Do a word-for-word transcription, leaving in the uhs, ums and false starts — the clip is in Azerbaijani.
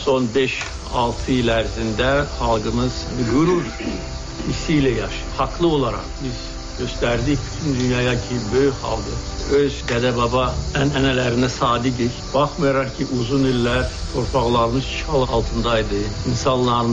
son beş altı yıl ərzində xalqımız qürur hissiyle yaşıyor. Haklı olarak biz gösterdik bütün dünyaya ki böyük xalqı öz dədə-baba ənənələrinə sadiqik. Baxmayaraq ki uzun illər torpaqlarımız işğal altındaydı. İnsanlarımız